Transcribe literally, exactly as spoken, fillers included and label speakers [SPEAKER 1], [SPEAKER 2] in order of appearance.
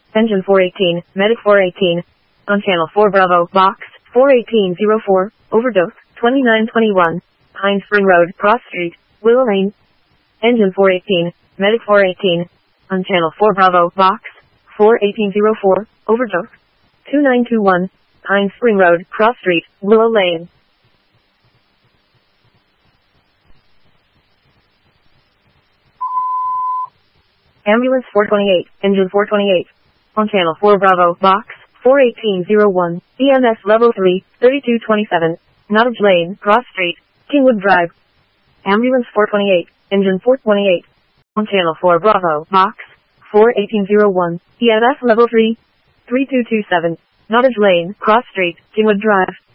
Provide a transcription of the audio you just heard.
[SPEAKER 1] Engine four eighteen, Medic four eighteen. On Channel four Bravo, Box, four eighteen oh four, Overdose, twenty-nine twenty-one. Pine Spring Road, Cross Street, Willow Lane. Engine four eighteen, Medic four eighteen. On Channel four Bravo, Box, four eighteen oh four, Overdose, twenty-nine twenty-one. Pine Spring Road, Cross Street, Willow Lane. Ambulance four twenty-eight, Engine four twenty-eight. On Channel four Bravo, Box, four eighteen oh one, E M S Level three, thirty-two twenty-seven, Nottage Lane, Cross Street, Kingwood Drive. Ambulance four twenty-eight, Engine four twenty-eight. On Channel four Bravo, Box, four eighteen oh one, E M S Level three, thirty-two twenty-seven, Nottage Lane, Cross Street, Kingwood Drive.